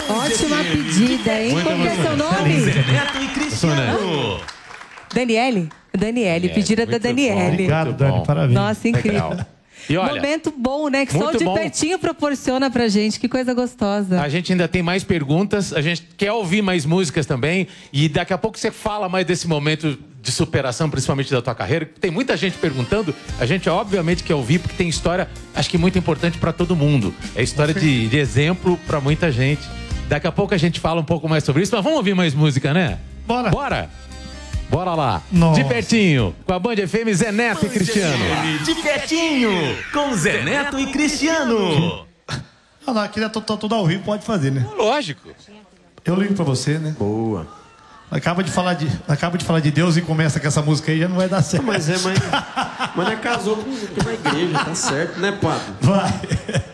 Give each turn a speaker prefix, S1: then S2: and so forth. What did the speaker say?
S1: Ótima pedida, hein?
S2: Muito
S1: Como que é seu nome?
S3: Zé Neto e Cristiano.
S1: Daniele? Daniele, pedida da
S2: muito
S1: Daniele.
S4: Obrigado,
S2: Muito
S4: Dani,
S2: bom.
S4: parabéns.
S1: Nossa, incrível.
S2: Legal. E olha,
S1: Momento bom, né? Que só
S2: muito
S1: o de
S2: bom.
S1: pertinho proporciona pra gente. Que coisa gostosa.
S2: a gente ainda tem mais perguntas, a gente quer ouvir mais músicas também. E daqui a pouco você fala mais desse momento de superação, principalmente da tua carreira. Tem muita gente perguntando. A gente, obviamente, quer ouvir, porque tem história, acho que muito importante pra todo mundo. É história de exemplo pra muita gente. Daqui a pouco a gente fala um pouco mais sobre isso, mas vamos ouvir mais música, né?
S4: Bora.
S2: Bora! Bora lá.
S4: Nossa.
S2: De pertinho, com a Band FM, Zé Neto e Cristiano.
S3: De pertinho, com Zé Neto e Cristiano.
S4: Não, aqui é tudo ao vivo, pode fazer, né?
S2: Lógico.
S4: Eu ligo pra você, né?
S3: Boa.
S4: Acaba de falar de Deus e começa com essa música aí, já não vai dar certo.
S5: Mas nós casou com uma igreja, tá certo, né, padre?
S4: Vai.